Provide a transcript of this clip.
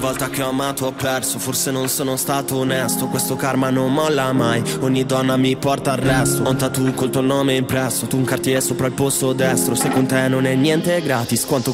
Volta che ho amato ho perso, forse non sono stato onesto. Questo karma non molla mai, ogni donna mi porta al resto. Ho un tattoo col tuo nome impresso, tu un Cartier sopra il polso destro. Se con te non è niente gratis, quanto